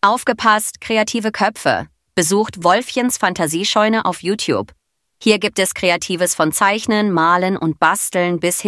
Aufgepasst, kreative Köpfe! Besucht Wolfchens Fantasiescheune auf YouTube. Hier gibt es Kreatives von Zeichnen, Malen und Basteln bis hin